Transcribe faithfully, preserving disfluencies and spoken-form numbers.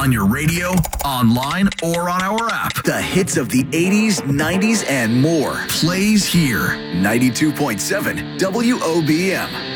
On your radio, online, or on our app. The hits of the eighties, nineties, and more plays here. ninety-two point seven W O B M.